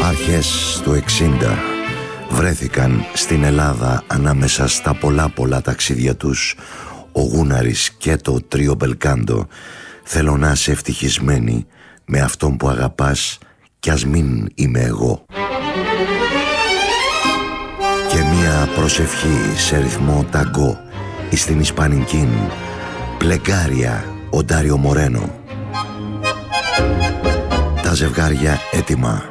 Αρχές του 60 βρέθηκαν στην Ελλάδα ανάμεσα στα πολλά ταξίδια τους ο Γούναρης και το τρίο Μπελκάντο. Θέλω να είσαι ευτυχισμένη με αυτόν που αγαπάς κι ας μην είμαι εγώ. Και μία προσευχή σε ρυθμό ταγκό εις την Ισπανικήν Πλεγκάρια, ο Ντάριο Μορένο. Τα ζευγάρια έτοιμα.